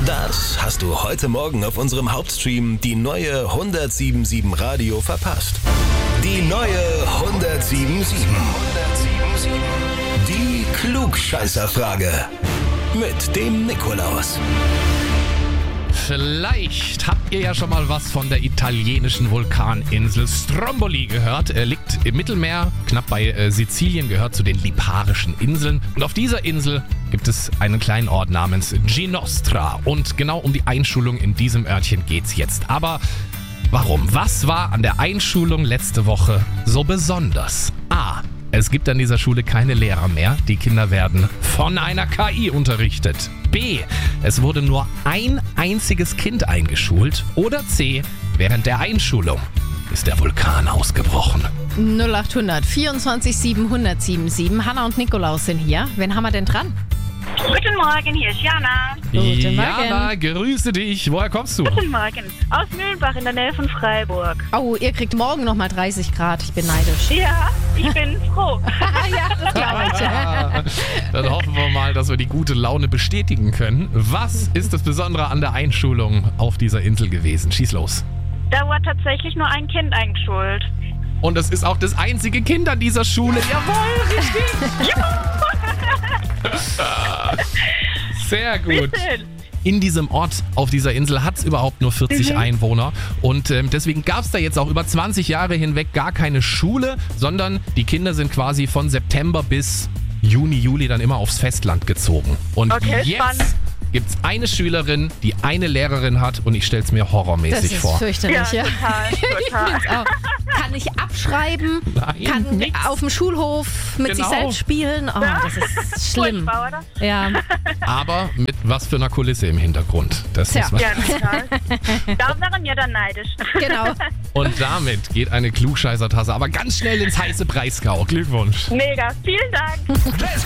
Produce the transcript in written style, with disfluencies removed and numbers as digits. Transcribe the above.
Das hast du heute Morgen auf unserem Hauptstream die neue 107.7 Radio verpasst. Die neue 107.7. Die Klugscheißerfrage. Mit dem Nikolaus. Vielleicht habt ihr ja schon mal was von der italienischen Vulkaninsel Stromboli gehört. Er liegt im Mittelmeer, knapp bei Sizilien, gehört zu den Liparischen Inseln. Und auf dieser Insel gibt es einen kleinen Ort namens Ginostra. Und genau um die Einschulung in diesem Örtchen geht's jetzt. Aber warum? Was war an der Einschulung letzte Woche so besonders? A. Es gibt an dieser Schule keine Lehrer mehr. Die Kinder werden von einer KI unterrichtet. B. Es wurde nur ein einziges Kind eingeschult. Oder C. Während der Einschulung ist der Vulkan ausgebrochen. 0800 24 700 Hanna und Nikolaus sind hier. Wen haben wir denn dran? Guten Morgen, hier ist Jana. Guten Morgen. Jana, grüße dich. Woher kommst du? Guten Morgen. Aus Mühlenbach in der Nähe von Freiburg. Oh, ihr kriegt morgen nochmal 30 Grad. Ich bin neidisch. Ja, ich bin froh. Ja, das glaube ich. Dann hoffen wir mal, dass wir die gute Laune bestätigen können. Was ist das Besondere an der Einschulung auf dieser Insel gewesen? Schieß los. Da war tatsächlich nur ein Kind eingeschult. Und es ist auch das einzige Kind an dieser Schule. Jawohl, richtig. Sehr gut. Bitte. In diesem Ort auf dieser Insel hat es überhaupt nur 40 Einwohner. Und deswegen gab es da jetzt auch über 20 Jahre hinweg gar keine Schule, sondern die Kinder sind quasi von September bis Juni, Juli dann immer aufs Festland gezogen. Und Okay, jetzt spannend. gibt es eine Schülerin, die eine Lehrerin hat und ich stelle es mir horrormäßig Das ist vor. fürchterlich, Ja, ja. total. Auch. Kann ich abschreiben, Nein, kann nix. auf dem Schulhof mit sich Genau. selbst spielen. Oh, das ist schlimm. Furchtbar, oder? Ja, Aber mit was für einer Kulisse im Hintergrund. Das Tja. muss man. Ja, total. Da wären wir dann neidisch. genau. Und damit geht eine Klugscheißertasse aber ganz schnell ins heiße Breisgau. Glückwunsch. Mega. Vielen Dank.